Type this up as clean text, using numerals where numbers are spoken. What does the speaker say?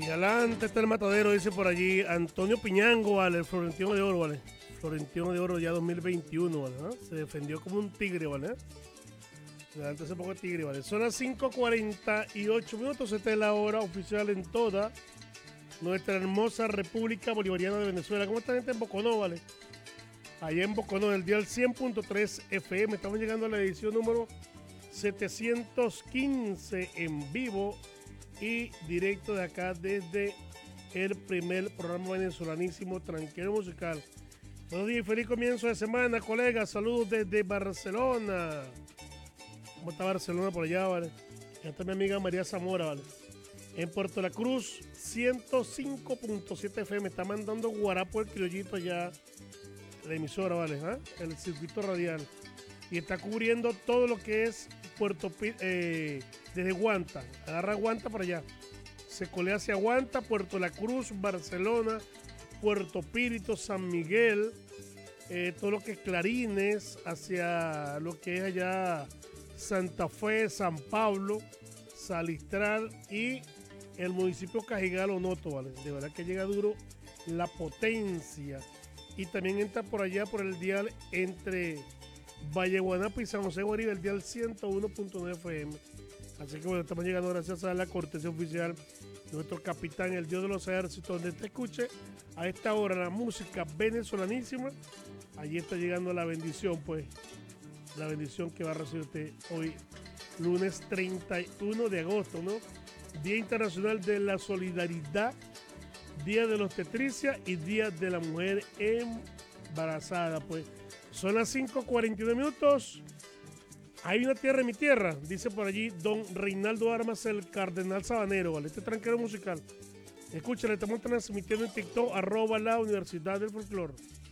adelante está el matadero, dice por allí Antonio Piñango, vale, el Florentino de Oro, vale. Florentino de Oro ya 2021, vale, ¿no? Se defendió como un tigre, vale. Adelante se pongo tigre, vale. Son las 5:48 minutos, esta es la hora oficial en toda nuestra hermosa República Bolivariana de Venezuela. ¿Cómo está la gente en Boconó, vale? Allá en Boconó, el dial 100.3 FM, estamos llegando a la edición número 715 en vivo y directo de acá desde el primer programa venezolanísimo Tranquero Musical. Buenos días y feliz comienzo de semana, colegas. Saludos desde Barcelona. ¿Cómo está Barcelona por allá, vale? Ya está mi amiga María Zamora, vale. En Puerto La Cruz, 105.7 FM. Está mandando guarapo el criollito allá, la emisora, vale, ¿eh? El circuito radial. Y está cubriendo todo lo que es desde Guanta. Agarra Guanta para allá. Se colea hacia Guanta, Puerto La Cruz, Barcelona, Puerto Píritu, San Miguel, todo lo que es Clarines, hacia lo que es allá Santa Fe, San Pablo, Salistral y el municipio Cajigal Onoto, ¿vale? De verdad que llega duro la potencia. Y también entra por allá por el dial entre Valle Guanapo y San José Guaribe, el dial 101.9 FM. Así que bueno, estamos llegando gracias a la cortesía oficial de nuestro capitán, el Dios de los ejércitos, donde te escuche a esta hora la música venezolanísima. Allí está llegando la bendición, pues, la bendición que va a recibir usted hoy, lunes 31 de agosto, ¿no? Día Internacional de la Solidaridad, Día de los Tetricias y Día de la Mujer Embarazada, pues. Son las 5:49 minutos. Hay una tierra en mi tierra, dice por allí don Reinaldo Armas, el cardenal sabanero, ¿vale? Este tranquero musical. Escúchale, estamos transmitiendo en TikTok, @la Universidad del Folclor.